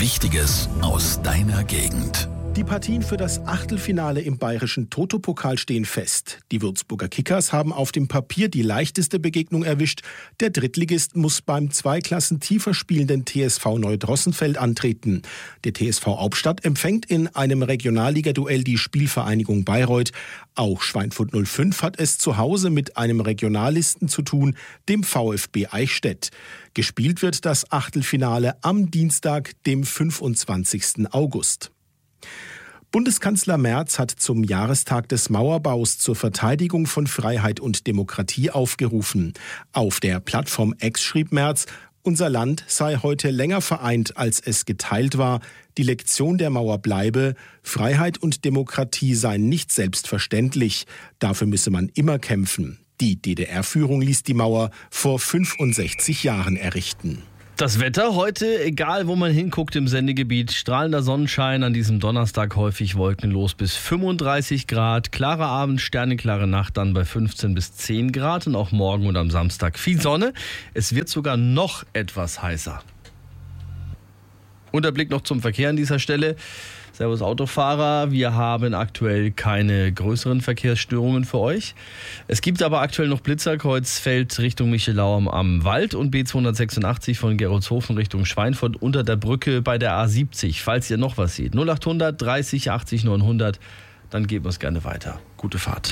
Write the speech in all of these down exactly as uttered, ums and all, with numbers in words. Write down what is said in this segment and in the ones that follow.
Wichtiges aus deiner Gegend. Die Partien für das Achtelfinale im bayerischen Toto-Pokal stehen fest. Die Würzburger Kickers haben auf dem Papier die leichteste Begegnung erwischt. Der Drittligist muss beim zwei Klassen tiefer spielenden T S V Neudrossenfeld antreten. Der T S V Hauptstadt empfängt in einem Regionalligaduell die Spielvereinigung Bayreuth. Auch Schweinfurt null fünf hat es zu Hause mit einem Regionallisten zu tun, dem VfB Eichstätt. Gespielt wird das Achtelfinale am Dienstag, dem fünfundzwanzigsten August. Bundeskanzler Merz hat zum Jahrestag des Mauerbaus zur Verteidigung von Freiheit und Demokratie aufgerufen. Auf der Plattform X schrieb Merz, unser Land sei heute länger vereint, als es geteilt war. Die Lektion der Mauer bleibe, Freiheit und Demokratie seien nicht selbstverständlich. Dafür müsse man immer kämpfen. Die D D R-Führung ließ die Mauer vor fünfundsechzig Jahren errichten. Das Wetter heute, egal wo man hinguckt im Sendegebiet, strahlender Sonnenschein, an diesem Donnerstag häufig wolkenlos bis fünfunddreißig Grad, klarer Abend, sterneklare Nacht dann bei fünfzehn bis zehn Grad und auch morgen und am Samstag viel Sonne. Es wird sogar noch etwas heißer. Und der Blick noch zum Verkehr an dieser Stelle. Servus Autofahrer, wir haben aktuell keine größeren Verkehrsstörungen für euch. Es gibt aber aktuell noch Blitzer, Kreuzfeld Richtung Michelau am, am Wald und B zweihundertsechsundachtzig von Gerolzhofen Richtung Schweinfurt unter der Brücke bei der A siebzig. Falls ihr noch was seht, null achthundert dreißig achtzig neunhundert, dann geben wir es gerne weiter. Gute Fahrt.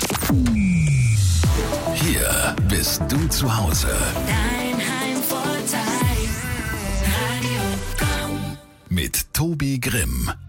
Hier bist du zu Hause. Dein Heimvorteil. Radio Komm. Mit Tobi Grimm.